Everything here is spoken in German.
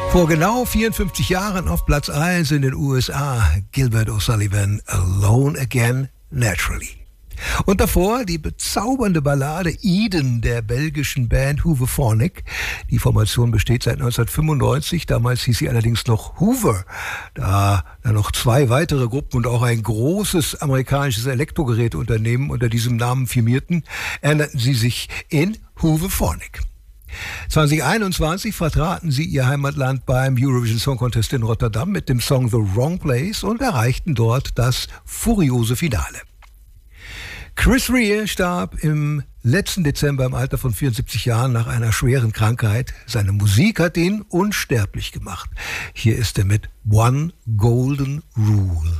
Vor genau 54 Jahren auf Platz 1 in den USA, Gilbert O'Sullivan, Alone Again, Naturally. Und davor die bezaubernde Ballade Eden der belgischen Band Hooverphonic. Die Formation besteht seit 1995, damals hieß sie allerdings noch Hoover. Da dann noch zwei weitere Gruppen und auch ein großes amerikanisches Elektrogeräteunternehmen unter diesem Namen firmierten, ernannten sie sich in Hooverphonic. 2021 vertraten sie ihr Heimatland beim Eurovision Song Contest in Rotterdam mit dem Song The Wrong Place und erreichten dort das furiose Finale. Chris Rea starb im letzten Dezember im Alter von 74 Jahren nach einer schweren Krankheit. Seine Musik hat ihn unsterblich gemacht. Hier ist er mit One Golden Rule.